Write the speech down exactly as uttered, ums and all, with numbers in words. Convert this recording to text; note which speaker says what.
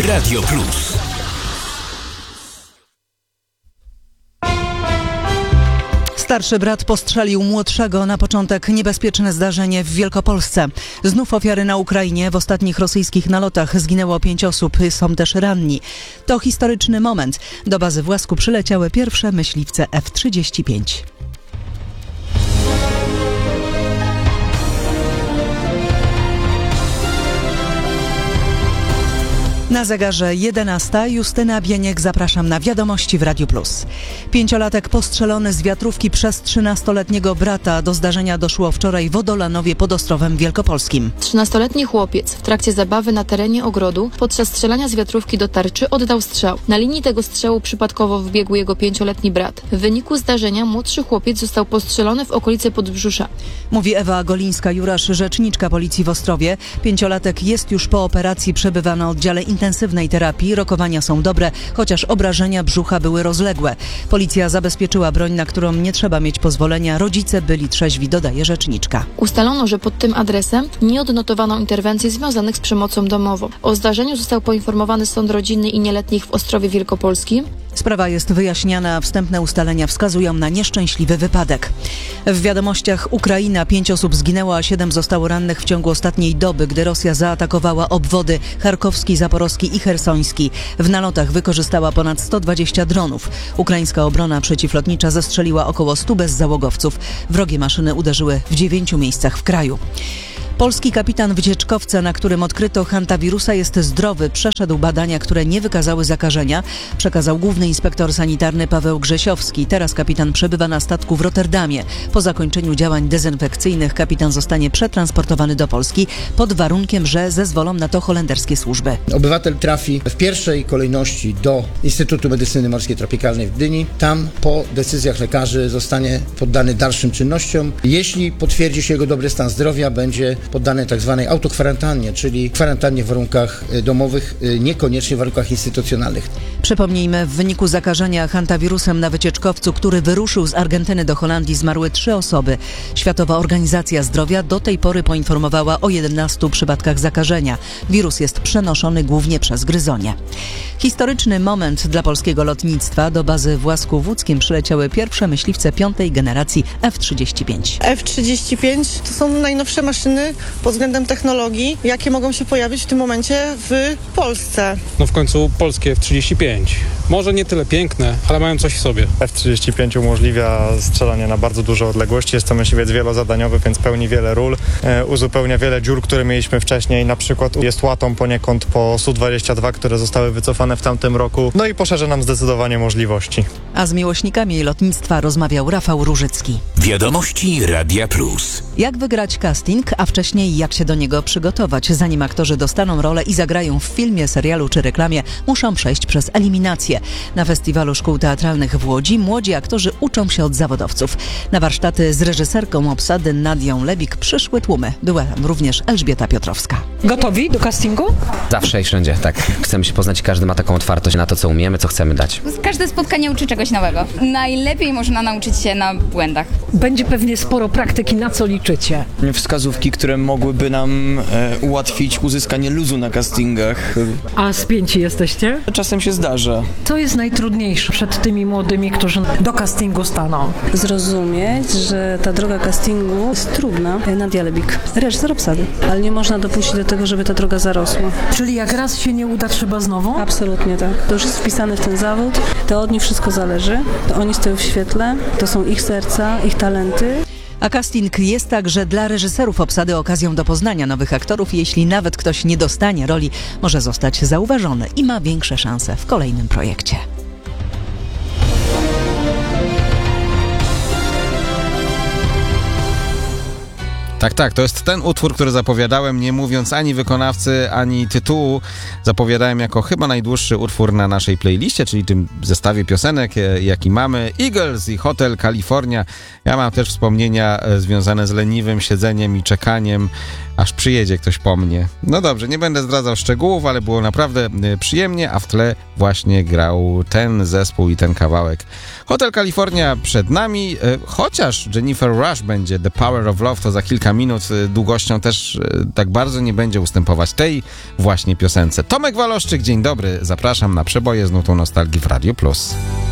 Speaker 1: Radio Plus.
Speaker 2: Starszy brat postrzelił młodszego. Na początek niebezpieczne zdarzenie w Wielkopolsce. Znów ofiary na Ukrainie. W ostatnich rosyjskich nalotach zginęło pięć osób. Są też ranni. To historyczny moment. Do bazy Własku przyleciały pierwsze myśliwce F trzydzieści pięć. Na zegarze jedenasta. Justyna Bieniek, zapraszam na Wiadomości w Radiu Plus. Pięciolatek postrzelony z wiatrówki przez trzynastoletniego brata. Do zdarzenia doszło wczoraj w Odolanowie pod Ostrowem Wielkopolskim.
Speaker 3: trzynastoletni chłopiec w trakcie zabawy na terenie ogrodu podczas strzelania z wiatrówki do tarczy oddał strzał. Na linii tego strzału przypadkowo wbiegł jego pięcioletni brat. W wyniku zdarzenia młodszy chłopiec został postrzelony w okolicy Podbrzusza.
Speaker 2: Mówi Ewa Golińska-Jurasz, rzeczniczka policji w Ostrowie. Pięciolatek jest już po operacji, przebywa na oddziale intensywnej terapii. Rokowania są dobre, chociaż obrażenia brzucha były rozległe. Policja zabezpieczyła broń, na którą nie trzeba mieć pozwolenia. Rodzice byli trzeźwi, dodaje rzeczniczka.
Speaker 3: Ustalono, że pod tym adresem nie odnotowano interwencji związanych z przemocą domową. O zdarzeniu został poinformowany Sąd Rodzinny i Nieletnich w Ostrowie Wielkopolskim.
Speaker 2: Sprawa jest wyjaśniana, a wstępne ustalenia wskazują na nieszczęśliwy wypadek. W wiadomościach Ukraina. Pięć osób zginęło, a siedem zostało rannych w ciągu ostatniej doby, gdy Rosja zaatakowała obwody charkowski, zaporowski i chersoński. W nalotach wykorzystała ponad sto dwadzieścia dronów. Ukraińska obrona przeciwlotnicza zestrzeliła około stu bezzałogowców. Wrogie maszyny uderzyły w dziewięciu miejscach w kraju. Polski kapitan wycieczkowca, na którym odkryto hantawirusa, jest zdrowy. Przeszedł badania, które nie wykazały zakażenia, przekazał główny inspektor sanitarny Paweł Grzesiowski. Teraz kapitan przebywa na statku w Rotterdamie. Po zakończeniu działań dezynfekcyjnych kapitan zostanie przetransportowany do Polski pod warunkiem, że zezwolą na to holenderskie służby.
Speaker 4: Obywatel trafi w pierwszej kolejności do Instytutu Medycyny Morskiej Tropikalnej w Gdyni. Tam po decyzjach lekarzy zostanie poddany dalszym czynnościom. Jeśli potwierdzi się jego dobry stan zdrowia, będzie poddany tak zwanej autokwarantannie, czyli kwarantannie w warunkach domowych, niekoniecznie w warunkach instytucjonalnych.
Speaker 2: Przypomnijmy, w wyniku zakażenia hantawirusem na wycieczkowcu, który wyruszył z Argentyny do Holandii, zmarły trzy osoby. Światowa Organizacja Zdrowia do tej pory poinformowała o jedenastu przypadkach zakażenia. Wirus jest przenoszony głównie przez gryzonie. Historyczny moment dla polskiego lotnictwa. Do bazy Własku w Łódzkiem przyleciały pierwsze myśliwce piątej generacji F trzydzieści pięć.
Speaker 5: F trzydzieści pięć to są najnowsze maszyny pod względem technologii, jakie mogą się pojawić w tym momencie w Polsce.
Speaker 6: No w końcu polskie F trzydzieści pięć. Może nie tyle piękne, ale mają coś w sobie.
Speaker 7: F trzydzieści pięć umożliwia strzelanie na bardzo duże odległości. Jest to myśliwiec wielozadaniowy, więc pełni wiele ról. E, uzupełnia wiele dziur, które mieliśmy wcześniej. Na przykład jest łatą poniekąd po S U dwadzieścia dwa, które zostały wycofane w tamtym roku. No i poszerza nam zdecydowanie możliwości.
Speaker 2: A z miłośnikami lotnictwa rozmawiał Rafał Różycki.
Speaker 1: Wiadomości Radia Plus.
Speaker 2: Jak wygrać casting, a wcześniej jak się do niego przygotować? Zanim aktorzy dostaną rolę i zagrają w filmie, serialu czy reklamie, muszą przejść przez eliminację. Na Festiwalu Szkół Teatralnych w Łodzi młodzi aktorzy uczą się od zawodowców. Na warsztaty z reżyserką obsady Nadią Lebik przyszły tłumy. Była tam również Elżbieta Piotrowska.
Speaker 8: Gotowi do castingu?
Speaker 9: Zawsze i wszędzie, tak. Chcemy się poznać, każdy ma taką otwartość na to, co umiemy, co chcemy dać.
Speaker 10: Każde spotkanie uczy czegoś nowego. Najlepiej można nauczyć się na błędach.
Speaker 8: Będzie pewnie sporo praktyki, na co liczycie?
Speaker 11: Wskazówki, które mogłyby nam e, ułatwić uzyskanie luzu na castingach.
Speaker 8: A spięci jesteście?
Speaker 11: Czasem się zdarza.
Speaker 8: Co jest najtrudniejsze przed tymi młodymi, którzy do castingu staną?
Speaker 12: Zrozumieć, że ta droga castingu jest trudna. Nadia Lebik, reżyser obsady, ale nie można dopuścić do tego, żeby ta droga zarosła.
Speaker 8: Czyli jak raz się nie uda, trzeba znowu?
Speaker 12: Absolutnie tak. To już jest wpisane w ten zawód, to od nich wszystko zależy, to oni stoją w świetle, to są ich serca, ich talenty.
Speaker 2: A casting jest także dla reżyserów obsady okazją do poznania nowych aktorów. Jeśli nawet ktoś nie dostanie roli, może zostać zauważony i ma większe szanse w kolejnym projekcie.
Speaker 13: Tak, tak, to jest ten utwór, który zapowiadałem, nie mówiąc ani wykonawcy, ani tytułu. Zapowiadałem jako chyba najdłuższy utwór na naszej playliście, czyli tym zestawie piosenek, jaki mamy. Eagles i Hotel California. Ja mam też wspomnienia związane z leniwym siedzeniem i czekaniem aż przyjedzie ktoś po mnie. No dobrze, nie będę zdradzał szczegółów, ale było naprawdę y, przyjemnie, a w tle właśnie grał ten zespół i ten kawałek. Hotel California przed nami, y, chociaż Jennifer Rush będzie The Power of Love, to za kilka minut y, długością też y, tak bardzo nie będzie ustępować tej właśnie piosence. Tomek Waloszczyk, dzień dobry, zapraszam na przeboje z nutą nostalgii w Radio Plus.